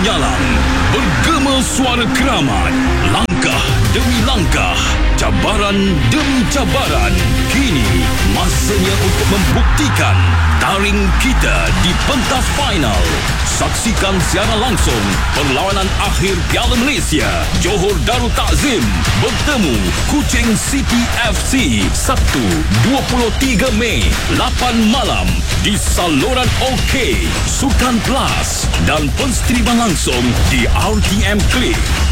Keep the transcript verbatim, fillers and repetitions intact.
menyalang, bergema suara keramat, langkah demi langkah, cabaran demi cabaran. Kini masanya untuk membuktikan taring kita di pentas final. Saksikan siaran langsung perlawanan akhir Piala Malaysia Johor Darul Takzim bertemu Kuching City F C Sabtu dua puluh tiga Mei lapan malam di saluran OK, Sukan Plus dan penstriman langsung di R T M Click.